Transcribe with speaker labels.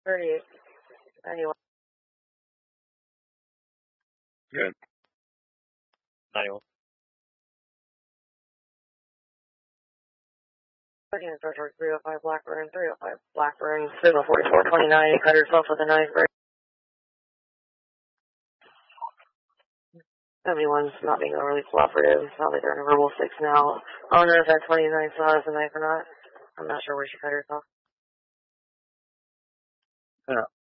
Speaker 1: 38. 91.
Speaker 2: Good. 91.
Speaker 1: 13 Star Torque 305 Blackburn, 305 Blackburn, signal 4429. You cut yourself with a knife break. 71's not being overly cooperative. It's not like they're in a verbal 6 now. I wonder if that 29 saw us a knife or not. I'm not sure where she cut herself.
Speaker 2: Yeah.